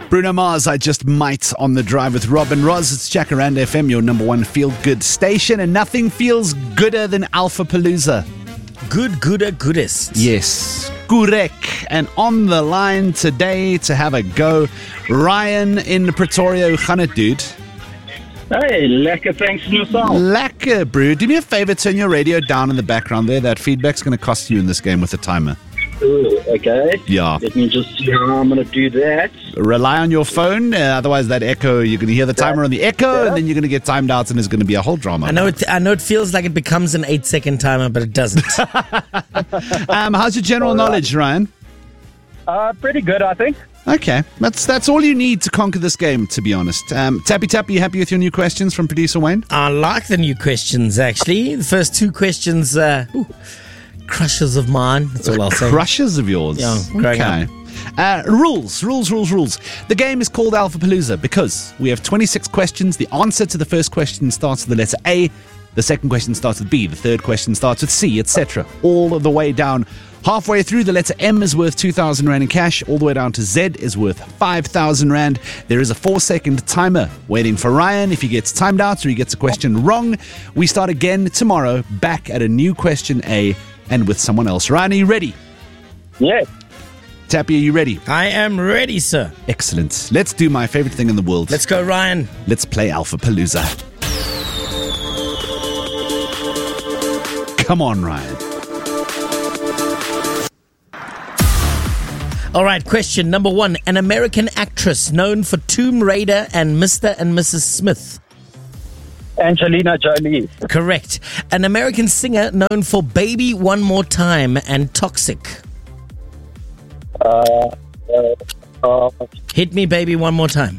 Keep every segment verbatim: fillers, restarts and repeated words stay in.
Bruno Mars, I Just Might on the Drive with Rob and Roz. It's Jacaranda F M, your number one feel-good station, and nothing feels gooder than Alpha Palooza. Good, gooder, goodest. Yes, correct. And on the line today to have a go, Ryan in Pretoria. Hoe gaan het, dude? Hey, lekker, thanks to yourself. Lekker, bro. Do me a favor, turn your radio down in the background there. That feedback's going to cost you in this game with the timer. Ooh, okay. Yeah. Let me just see how I'm going to do that. Rely on your phone, uh, otherwise that echo, you're going to hear the timer on the echo, Yeah. and then you're going to get timed out, and there's going to be a whole drama. I know it. I know it feels like it becomes an eight-second timer, but it doesn't. Um, how's your general All right. knowledge, Ryan? Uh, pretty good, I think. Okay, that's that's all you need to conquer this game, to be honest. Um, Tappy Tappy, you happy with your new questions from producer Wayne? I like the new questions, actually. The first two questions, uh, ooh, crushes of mine. That's all I'll say. Crushes of yours. Yeah, growing okay. Uh, rules, rules, rules, rules. The game is called Alpha Palooza because we have twenty-six questions. The answer to the first question starts with the letter A. The second question starts with B. The third question starts with C, et cetera. All the way down. Halfway through, the letter M is worth two thousand Rand in cash. All the way down to Z is worth five thousand Rand. There is a four-second timer waiting for Ryan. If he gets timed out or he gets a question wrong, we start again tomorrow, back at a new question A and with someone else. Ryan, are you ready? Yeah. Tappy, are you ready? I am ready, sir. Excellent. Let's do my favorite thing in the world. Let's go, Ryan. Let's play Alpha Palooza. Come on, Ryan. All right, question number one. An American actress known for Tomb Raider and Mister and Missus Smith. Angelina Jolie. Correct. An American singer known for Baby One More Time and Toxic. Uh, uh, uh, Hit me, baby, one more time.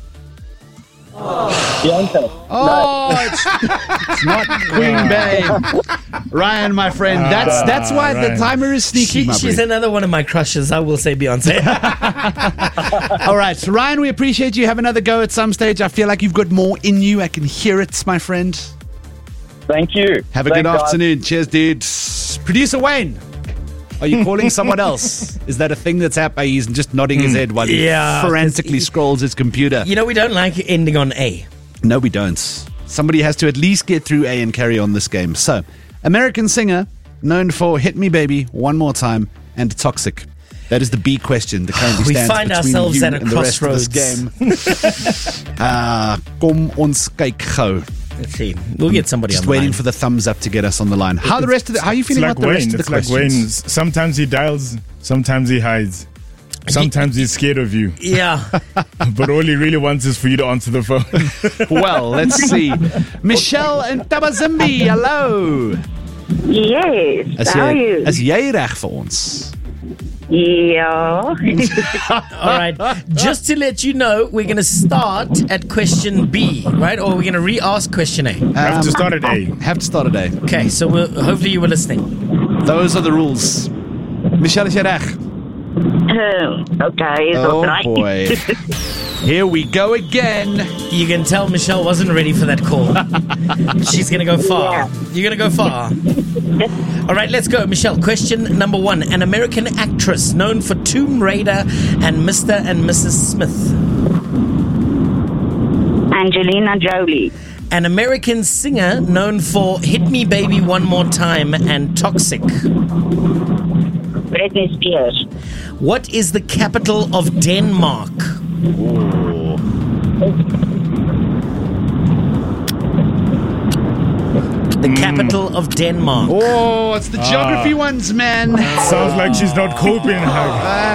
Beyonce. Oh, it's, it's not Queen Babe. Ryan, my friend, that's that's why the Ryan. timer is sneaky, She, my she's friend. another one of my crushes. I will say Beyonce. All right, so Ryan, we appreciate you. Have another go at some stage. I feel like you've got more in you. I can hear it, my friend. Thank you. Have a Thanks, good guys. afternoon. Cheers, dude. Producer Wayne, are you calling someone else? Is that a thing that's happening? He's just nodding his head while he Yeah, frantically 'cause he- scrolls his computer. You know, we don't like ending on A. No, we don't. Somebody has to at least get through A and carry on this game. So, American singer known for Hit Me Baby, One More Time, and Toxic. That is the B question that currently We stands find between ourselves you at a and the rest of this crossroads. game. uh, kom ons kyk gou. Let's see. We'll get somebody Just on the waiting line. for the thumbs up to get us on the line. How the rest of the, how are you It's feeling like about the Wayne. rest of the It's like questions? Wayne. Sometimes he dials, sometimes he hides. Sometimes he's scared of you. Yeah. But all he really wants is for you to answer the phone. Well, let's see. Michelle and Tabazimbi, hallo. Yes, Is how are you? is jy reg vir ons? Ja. All right. Just to let you know, we're going to start at question B, right? Or we're going to re-ask question A. Have to start at A. Have to start a day. Okay, so we'll, hopefully you were listening. Those are the rules. Michelle, is jy reg? Okay, is Oh dat right? boy. Here we go again. You can tell Michelle wasn't ready for that call. She's going to go far. Yeah. You're going to go far. All right, let's go. Michelle, question number one. An American actress known for Tomb Raider and Mister and Missus Smith. Angelina Jolie. An American singer known for Hit Me Baby One More Time and Toxic. Britney Spears. What is the capital of Denmark? The capital of Denmark. Oh, it's the geography ones, man. Sounds like she's not Copenhagen.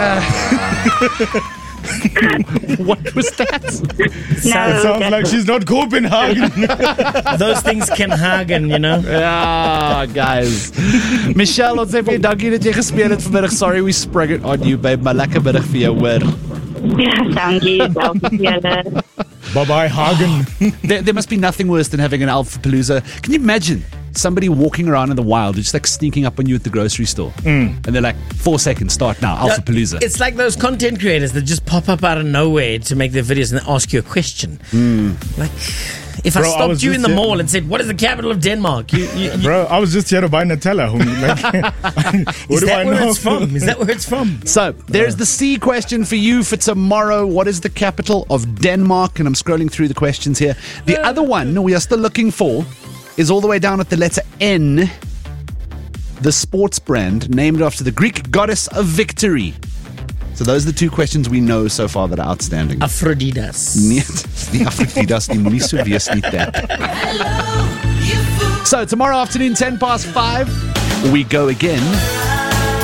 What was that? It No, sounds like she's not Copenhagen. Those things can hagen, you know. Ah, guys. Michelle, ons sê vir jou dankie dat jy gespeel het vanmiddag. Sorry we sprung it on you, babe. Maar lekker middag vir jou, hoor. dankie, dankie julle. Bye-bye, Hagen. There, there must be nothing worse than having an Alpha Palooza. Can you imagine somebody walking around in the wild, just like sneaking up on you at the grocery store. And they're like, four seconds, start now, Alpha Palooza. It's like those content creators that just pop up out of nowhere to make their videos and they ask you a question. Like, if Bro, I I stopped was you just in the here- mall and said, "What is the capital of Denmark?" You, you, you, Bro, I was just here to buy Nutella, homie. Like, what is do that I where know? it's from? Is that where it's from? So, there's the C question for you for tomorrow. What is the capital of Denmark? And I'm scrolling through the questions here. The other one we are still looking for is all the way down at the letter N. The sports brand named after the Greek goddess of victory. So those are the two questions we know so far that are outstanding. Aphrodite. Nee, die Afrididas, die moenie so wees nie dat. So tomorrow afternoon, ten past five, we go again.